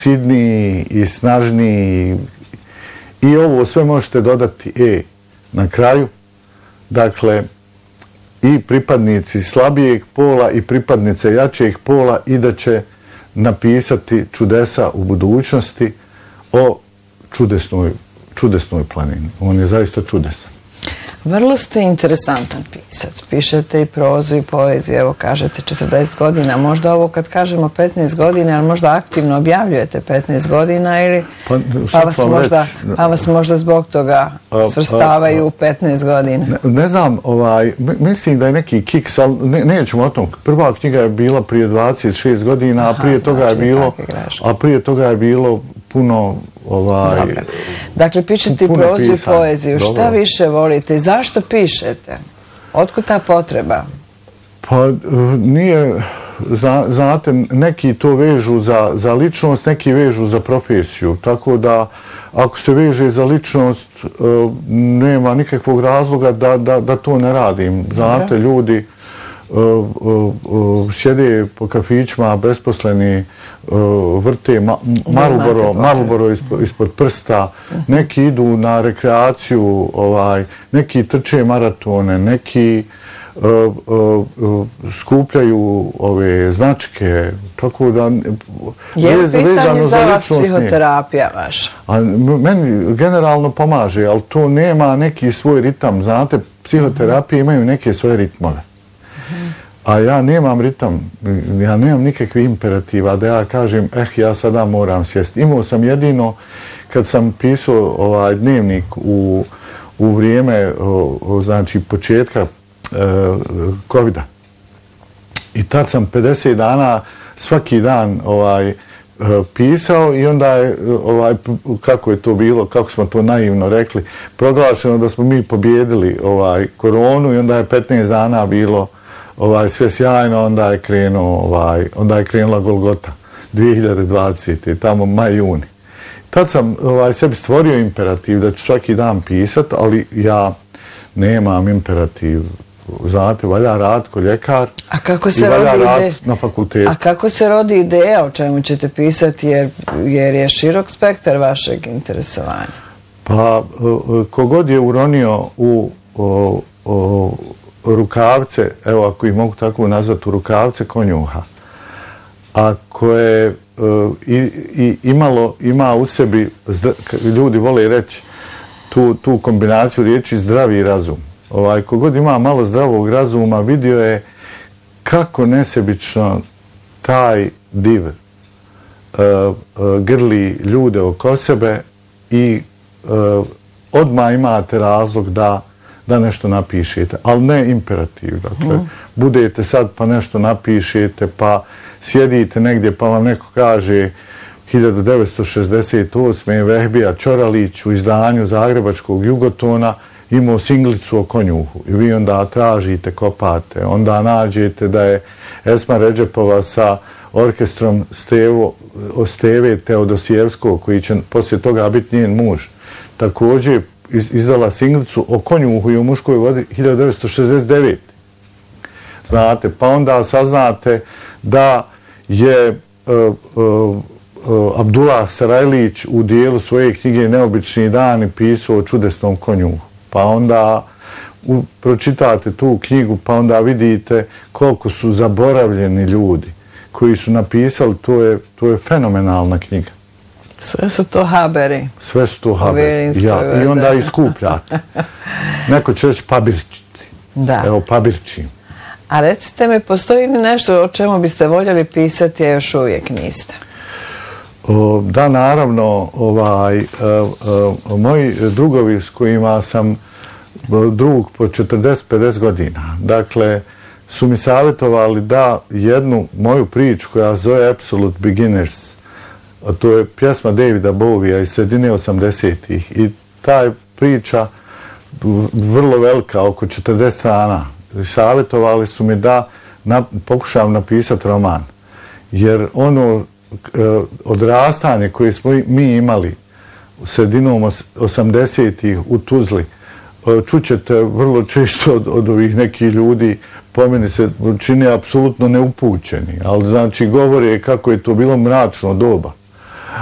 sidniji i snažniji. I ovo sve možete dodati na kraju. Dakle, i pripadnici slabijeg pola i pripadnice jačeg pola i da će napisati čudesa u budućnosti o čudesnoj planini. On je zaista čudesan. Vrlo ste interesantan pisac. Pišete i prozu i poeziju, evo kažete 40 godina. Možda ovo kad kažemo 15 godina, ali možda aktivno objavljujete 15 godina ili pa vas možda zbog toga svrstavaju u 15 godina. Ne znam, mislim da je neki kiks, ali nećemo o tom. Prva knjiga je bila prije 26 godina, a prije toga je bilo puno... Dobro. Dakle, pišete i prozu i poeziju. Šta više volite? Zašto pišete? Otkud ta potreba? Pa nije, znate, neki to vežu za ličnost, neki vežu za profesiju. Tako da, ako se veže za ličnost, nema nikakvog razloga da to ne radim. Znate, ljudi sjede po kafićima, besposleni, vrte Marlboro ispod prsta, neki idu na rekreaciju, neki trče maratone, neki skupljaju ove značke, tako da... Je li pisanje za vas psihoterapija vaša? Meni generalno pomaže, ali to nema neki svoj ritam. Znate, psihoterapije imaju neke svoje ritmove. A ja nemam ritam, ja nemam nikakvih imperativa da ja kažem, ja sada moram sjesti. Imao sam jedino kad sam pisao dnevnik u vrijeme, znači početka COVID-a. I tad sam 50 dana svaki dan pisao i onda je, kako je to bilo, kako smo to naivno rekli, proglašeno da smo mi pobjedili koronu i onda je 15 dana bilo sve sjajno, onda je krenula Golgota 2020. tamo maj, juni. Tad sam sebi stvorio imperativ da ću svaki dan pisat, ali ja nemam imperativ. Znate, valja rad ko ljekar i valja rad na fakultetu. A kako se rodi ideja o čemu ćete pisati, jer je širok spektar vašeg interesovanja? Pa, kogod je uronio u rukavce, evo ako ih mogu tako nazvati, u rukavce konjuha, ako je ima u sebi, ljudi vole reći tu kombinaciju riječi zdravi razum. Kogod ima malo zdravog razuma, vidio je kako nesebično taj div grli ljude oko sebe i odmah imate razlog da nešto napišete, ali ne imperativ. Dakle, budete sad pa nešto napišete, pa sjedite negdje pa vam neko kaže 1968. Vehbija Ćoralić u izdanju Zagrebačkog Jugotona imao singlicu o konjuhu i vi onda tražite, kopate, onda nađete da je Esma Redžepova sa orkestrom Steve Teodosijevskog, koji će poslije toga biti njen muž, također izdala singlicu o konjuhu i o muškoj vodi 1969. Znate, pa onda saznate da je Abdullah Sarajlić u dijelu svoje knjige Neobični dani pisao o čudesnom konjuhu. Pa onda pročitate tu knjigu, pa onda vidite koliko su zaboravljeni ljudi koji su napisali, to je fenomenalna knjiga. Sve su to haberi. Sve su to haberi. I onda ih skupljate. Neko će reći pabirčiti. Evo, pabirčim. A recite mi, postoji li nešto o čemu biste voljeli pisati, a još uvijek niste? Da, naravno, moji drugovi s kojima sam drug po 40-50 godina, dakle, su mi savjetovali da jednu moju priču koja zove Absolute Beginners, a to je pjesma Davida Bowija iz sredine 80-ih i ta priča vrlo velika, oko 40 strana. Savjetovali su mi da pokušam napisati roman, jer ono odrastanje koje smo mi imali sredinom 80-ih u Tuzli, čućete vrlo često od ovih nekih ljudi, po meni se čine apsolutno neupućeni, ali znači govore kako je to bilo mračno doba.